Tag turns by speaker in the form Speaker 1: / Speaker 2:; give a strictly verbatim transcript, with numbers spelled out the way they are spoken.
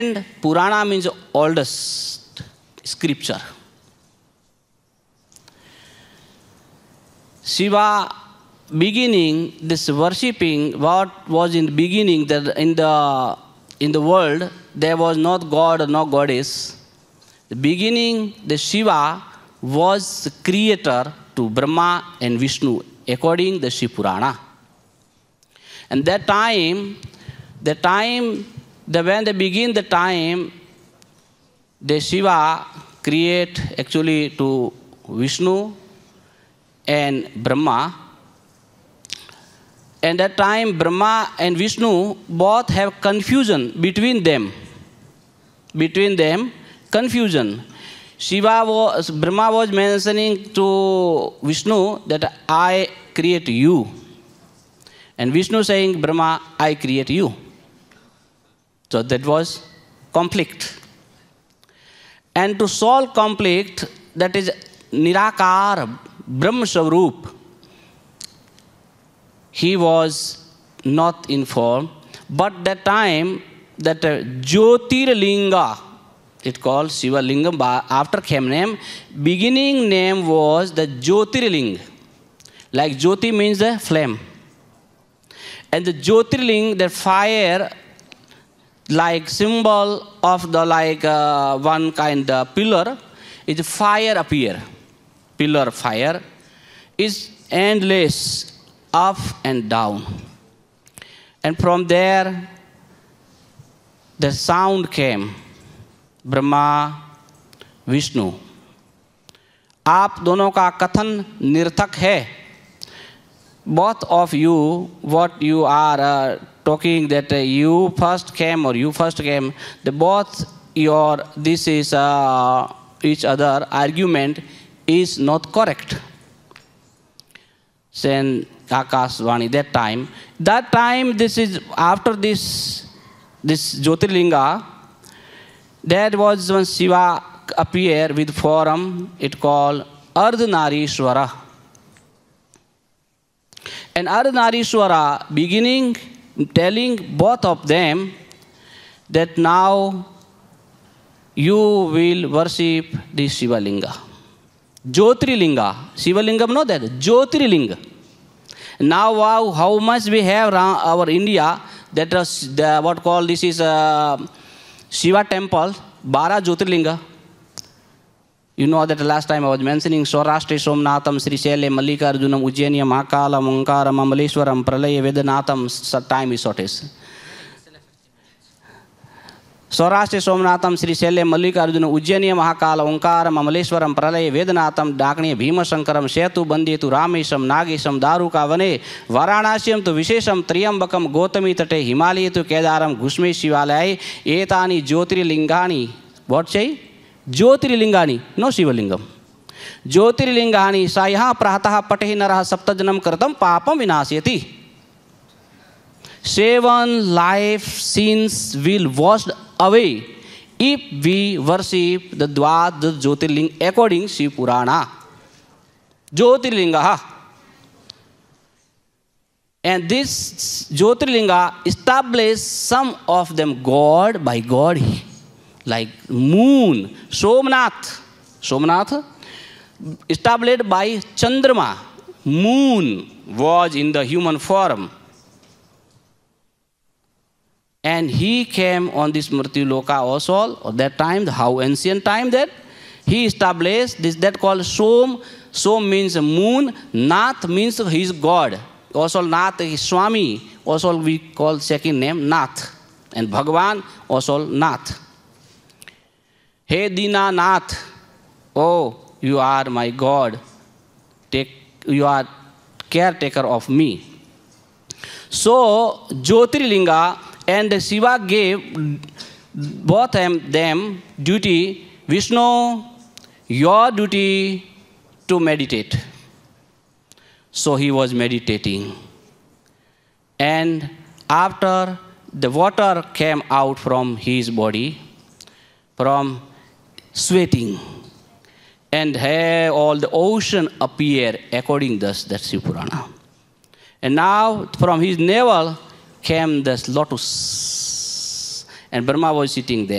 Speaker 1: And Purana means oldest scripture. Shiva beginning this worshipping, what was in the beginning, that in the in the world there was not God or no goddess. The beginning, the Shiva was the creator to Brahma and Vishnu, according to the Shiva Purana. And that time, the time, the when they begin the time, the Shiva create actually to Vishnu and Brahma. And that time Brahma and Vishnu both have confusion between them. Between them, confusion. Shiva was, Brahma was mentioning to Vishnu that I create you. And Vishnu saying, Brahma, I create you. So that was conflict. And to solve conflict, that is Nirakar, Brahma Swarup, he was not informed. But that time, that uh, Jyotirlinga, it called Shiva Lingam, after came name, beginning name was the Jyotirling. Like Jyoti means the flame. And the Jyotirling, the fire, like symbol of the like uh, one kind of pillar, is fire appear. Pillar fire is endless, up and down. And from there, the sound came, Brahma, Vishnu. आप दोनों का कथन निरर्थक है. Both of you, what you are uh, talking that uh, you first came or you first came, the both your, this is uh, each other argument is not correct. Then Akashvani, that time, that time this is after this, this Jyotirlinga, there was when Shiva appear with form, it called Ardhanarishwara. And Ardhanarishwara beginning telling both of them that now you will worship the Shiva Linga. Jyotirlinga. Shiva Lingam, no that, Jyotirlinga. Now wow, how much we have around our India, that is the, what called this is uh, Shiva temple, Bara Jyotirlinga. You know that last time I was mentioning Saurashtra Somnatham, Sri Shele, Mallikarjunam, Ujjainam, Mahakalam, Omkaram, Amaleshwaram, Pralaya, Vedanatham, time is shortage. Saurashtra Somnatham, Sri Shele, Mallikarjunam, Ujjainam, Mahakalam, Omkaram, Amaleshwaram, Pralaya, Vedanatham, Dakni, Bhima Shankaram, Setu, Bandetu, Ramesham, Nagesham, Daruka, Vane, Varanasham, to Vishesham, Triambakam, Gotami Tate, Himalaya to Kedaram, Gushme Shivalai, Etani, Jyotirlingani. What say? Jyotirlingani, no Shiva Lingam. Jyotirlingani, Sayaha Prataha Patehi Naraha Saptajanam Kartam Papam Vinasyati. Seven life sins will washed away if we worship the Dwad, the Jyotirling, according to Shiva Purana. Jyotirlinga. And this Jyotirlinga established some of them God by God. Like moon, Somnath, Somnath, established by Chandrama. Moon was in the human form. And he came on this Mrityu Loka also, at that time, how ancient time that, he established this, that called Som. Som means moon, Nath means his God. Also Nath is Swami, also we call second name Nath. And Bhagavan also Nath. Hey Dina Nath, oh, you are my God, take, you are caretaker of me. So, Jyotirlinga and the Shiva gave both them duty, Vishnu, your duty to meditate. So he was meditating. And after the water came out from his body, from sweating, and here all the ocean appear according thus that Shiva Purana. And now from his navel came this lotus, and Brahma was sitting there.